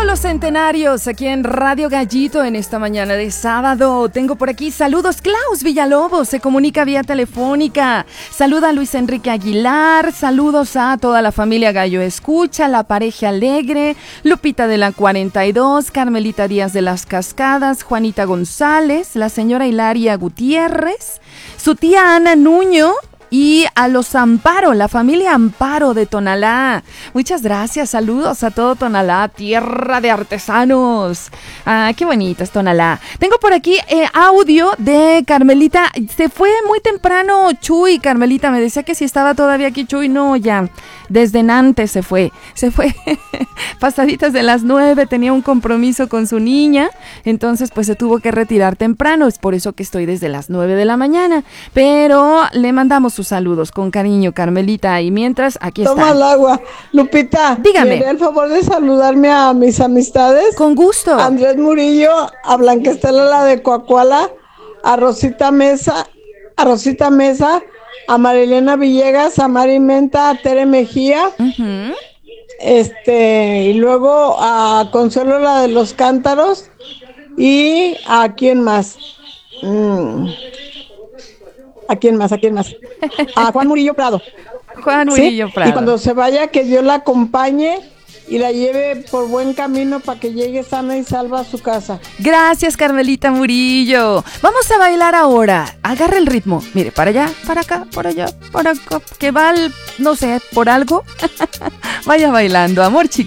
Todos los centenarios aquí en Radio Gallito en esta mañana de sábado. Tengo por aquí saludos. Klaus Villalobos se comunica vía telefónica. Saluda a Luis Enrique Aguilar. Saludos a toda la familia Gallo Escucha, la pareja alegre, Lupita de la 42, Carmelita Díaz de las Cascadas, Juanita González, la señora Hilaria Gutiérrez, su tía Ana Nuño. Y a los Amparo, la familia Amparo de Tonalá. Muchas gracias, saludos a todo Tonalá, tierra de artesanos. Ah, qué bonito es Tonalá. Tengo por aquí audio de Carmelita. Se fue muy temprano Chuy, Carmelita. Me decía que si estaba todavía aquí Chuy. No, ya, desde Nantes se fue pasaditas de las 9, tenía un compromiso con su niña. Entonces pues se tuvo que retirar temprano. Es por eso que estoy desde las 9 de la mañana. Pero le mandamos sus saludos con cariño, Carmelita, y mientras aquí está. Toma el agua. Lupita, dígame. ¿me haría el favor de saludarme a mis amistades? Con gusto. A Andrés Murillo, a Blanca Estela la de Coacuala, a Rosita Mesa, a Marilena Villegas, a Mari Menta, a Tere Mejía, y luego a Consuelo la de los Cántaros, y a quién más. ¿A quién más? A Juan Murillo Prado. Juan Murillo Prado. Y cuando se vaya, que Dios la acompañe y la lleve por buen camino para que llegue sana y salva a su casa. Gracias, Carmelita Murillo. Vamos a bailar ahora. Agarra el ritmo. Mire, para allá, para acá, por allá, para acá. Que va, no sé, por algo. Vaya bailando, amor chiquito.